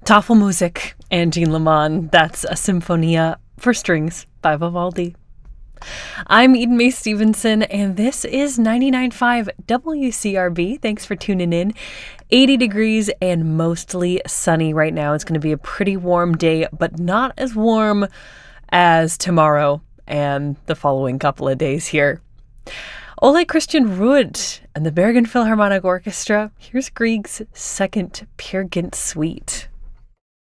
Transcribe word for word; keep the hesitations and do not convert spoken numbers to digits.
Tafelmusik and Jean Lemon. That's a Symphonia for strings by Vivaldi. I'm Eden Mae Stevenson, and this is ninety-nine point five W C R B. Thanks for tuning in. eighty degrees and mostly sunny right now. It's going to be a pretty warm day, but not as warm as tomorrow and the following couple of days here. Ole Christian Ruud and the Bergen Philharmonic Orchestra. Here's Grieg's Second Peer Gynt Suite.